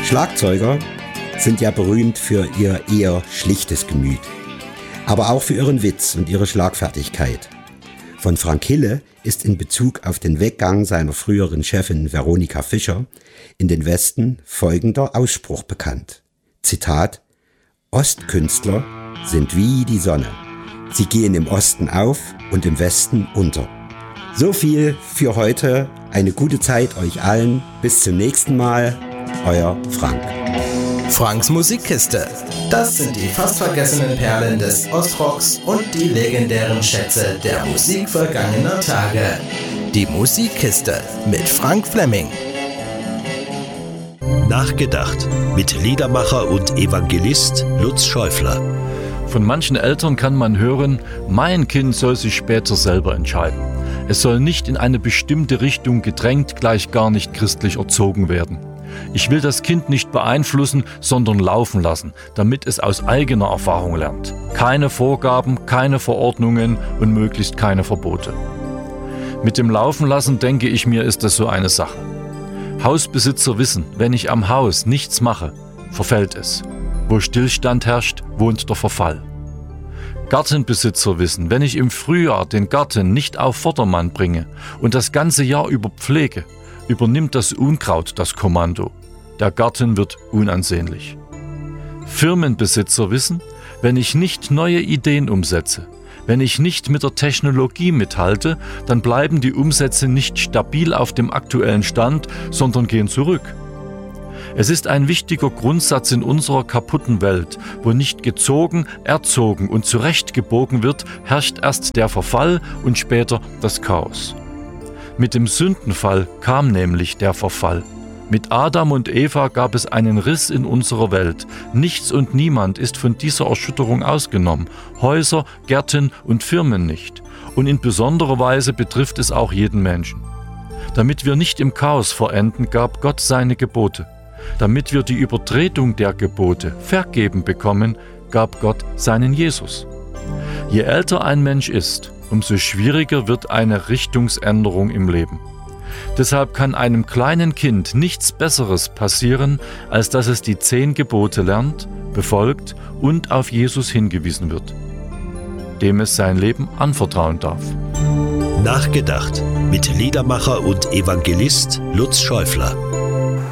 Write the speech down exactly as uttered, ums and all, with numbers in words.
Schlagzeuger sind ja berühmt für ihr eher schlichtes Gemüt, aber auch für ihren Witz und ihre Schlagfertigkeit. Von Frank Hille ist in Bezug auf den Weggang seiner früheren Chefin Veronika Fischer in den Westen folgender Ausspruch bekannt. Zitat: Ostkünstler sind wie die Sonne. Sie gehen im Osten auf und im Westen unter. So viel für heute. Eine gute Zeit euch allen. Bis zum nächsten Mal. Euer Frank. Franks Musikkiste. Das sind die fast vergessenen Perlen des Ostrocks und die legendären Schätze der Musik vergangener Tage. Die Musikkiste mit Frank Fleming. Nachgedacht mit Liedermacher und Evangelist Lutz Schäufler. Von manchen Eltern kann man hören, mein Kind soll sich später selber entscheiden. Es soll nicht in eine bestimmte Richtung gedrängt, gleich gar nicht christlich erzogen werden. Ich will das Kind nicht beeinflussen, sondern laufen lassen, damit es aus eigener Erfahrung lernt. Keine Vorgaben, keine Verordnungen und möglichst keine Verbote. Mit dem Laufen lassen, denke ich mir, ist das so eine Sache. Hausbesitzer wissen, wenn ich am Haus nichts mache, verfällt es. Wo Stillstand herrscht, wohnt der Verfall. Gartenbesitzer wissen, wenn ich im Frühjahr den Garten nicht auf Vordermann bringe und das ganze Jahr über pflege, übernimmt das Unkraut das Kommando. Der Garten wird unansehnlich. Firmenbesitzer wissen, wenn ich nicht neue Ideen umsetze, wenn ich nicht mit der Technologie mithalte, dann bleiben die Umsätze nicht stabil auf dem aktuellen Stand, sondern gehen zurück. Es ist ein wichtiger Grundsatz in unserer kaputten Welt, wo nicht gezogen, erzogen und zurechtgebogen wird, herrscht erst der Verfall und später das Chaos. Mit dem Sündenfall kam nämlich der Verfall. Mit Adam und Eva gab es einen Riss in unserer Welt. Nichts und niemand ist von dieser Erschütterung ausgenommen. Häuser, Gärten und Firmen nicht. Und in besonderer Weise betrifft es auch jeden Menschen. Damit wir nicht im Chaos verenden, gab Gott seine Gebote. Damit wir die Übertretung der Gebote vergeben bekommen, gab Gott seinen Jesus. Je älter ein Mensch ist, umso schwieriger wird eine Richtungsänderung im Leben. Deshalb kann einem kleinen Kind nichts Besseres passieren, als dass es die zehn Gebote lernt, befolgt und auf Jesus hingewiesen wird, dem es sein Leben anvertrauen darf. Nachgedacht mit Liedermacher und Evangelist Lutz Schäufler.